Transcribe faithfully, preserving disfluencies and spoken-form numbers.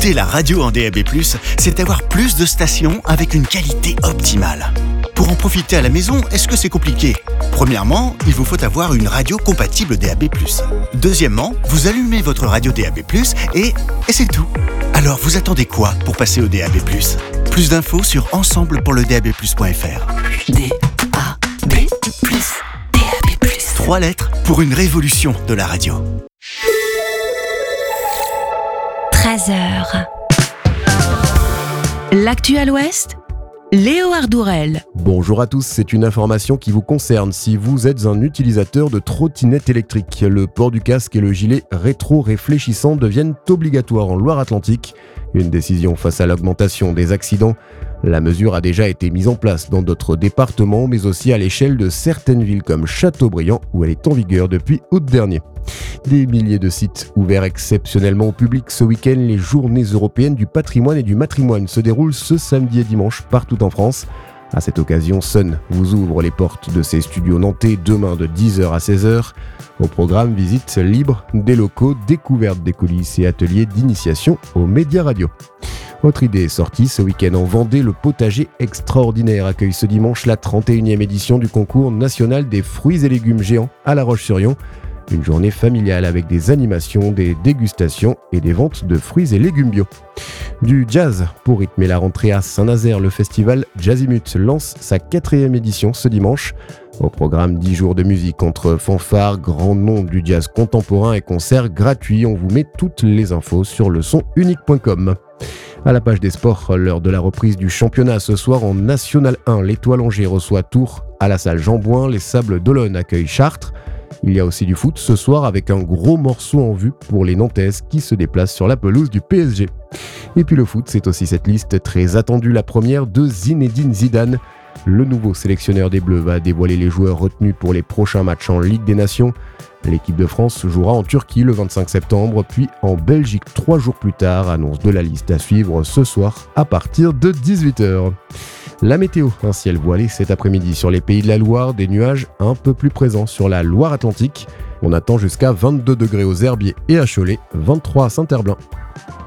Écouter la radio en D A B plus, c'est avoir plus de stations avec une qualité optimale. Pour en profiter à la maison, est-ce que c'est compliqué ? Premièrement, il vous faut avoir une radio compatible D A B plus. Deuxièmement, vous allumez votre radio D A B plus et, et c'est tout. Alors vous attendez quoi pour passer au D A B plus ? Plus d'infos sur ensemble pour le D A B plus point F R. D A B plus, D A B plus. Trois lettres pour une révolution de la radio. treize heures. L'actu à l'Ouest, Léo Ardourel. Bonjour à tous, c'est une information qui vous concerne si vous êtes un utilisateur de trottinette électrique. Le port du casque et le gilet rétro-réfléchissant deviennent obligatoires en Loire-Atlantique. Une décision face à l'augmentation des accidents. La mesure a déjà été mise en place dans d'autres départements, mais aussi à l'échelle de certaines villes comme Châteaubriand, où elle est en vigueur depuis août dernier. Des milliers de sites ouverts exceptionnellement au public ce week-end. Les journées européennes du patrimoine et du matrimoine se déroulent ce samedi et dimanche partout en France. À cette occasion, Sun vous ouvre les portes de ses studios nantais demain de dix heures à seize heures. Au programme, visite libre des locaux, découverte des coulisses et ateliers d'initiation aux médias radio. Autre idée sortie ce week-end en Vendée, le potager extraordinaire accueille ce dimanche la trente et unième édition du concours national des fruits et légumes géants à La Roche-sur-Yon. Une journée familiale avec des animations, des dégustations et des ventes de fruits et légumes bio. Du jazz pour rythmer la rentrée à Saint-Nazaire, le festival Jazzimut lance sa quatrième édition ce dimanche. Au programme, dix jours de musique entre fanfares, grands noms du jazz contemporain et concerts gratuits. On vous met toutes les infos sur le son unique point com. À la page des sports, l'heure de la reprise du championnat ce soir en National un. L'Étoile Angers reçoit Tours à la salle Jean Bouin. Les Sables d'Olonne accueillent Chartres. Il y a aussi du foot ce soir avec un gros morceau en vue pour les Nantaises qui se déplacent sur la pelouse du P S G. Et puis le foot, c'est aussi cette liste très attendue, la première de Zinedine Zidane. Le nouveau sélectionneur des Bleus va dévoiler les joueurs retenus pour les prochains matchs en Ligue des Nations. L'équipe de France jouera en Turquie le vingt-cinq septembre, puis en Belgique trois jours plus tard. Annonce de la liste à suivre ce soir à partir de dix-huit heures. La météo, un ciel voilé cet après-midi sur les pays de la Loire, des nuages un peu plus présents sur la Loire-Atlantique. On attend jusqu'à vingt-deux degrés aux Herbiers et à Cholet, vingt-trois à Saint-Herblain.